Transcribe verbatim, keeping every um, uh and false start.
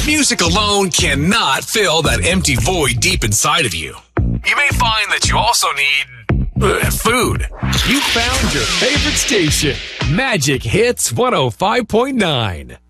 Music alone cannot fill that empty void deep inside of you. You may find that you also need uh, food. You found your favorite station, Magic Hits one oh five point nine.